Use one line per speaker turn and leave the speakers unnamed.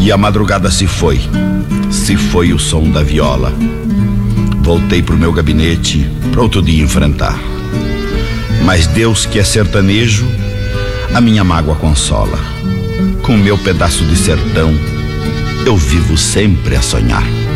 E a madrugada se foi o som da viola. Voltei pro meu gabinete pra outro dia enfrentar. Mas Deus, que é sertanejo, a minha mágoa consola. Com meu pedaço de sertão, eu vivo sempre a sonhar.